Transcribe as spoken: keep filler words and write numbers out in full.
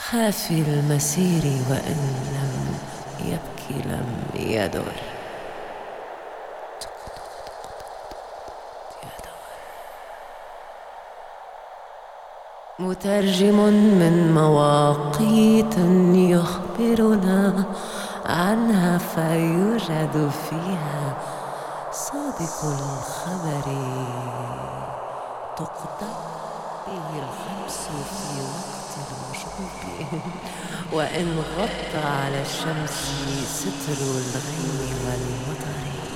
خافي المسير وإن لم يبكي لم يدر. مترجم من مواقيت يخبرنا عنها فيوجد فيها صادق الخبر. تقطع به الخمس في وقت الرشوق وإن غطى على الشمس ستر الغيم والمطر.